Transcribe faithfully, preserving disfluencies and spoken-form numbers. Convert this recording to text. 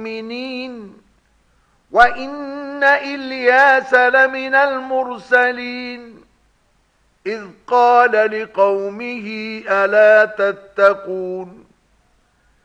المؤمنين وإن إلياس لمن المرسلين إذ قال لقومه ألا تتقون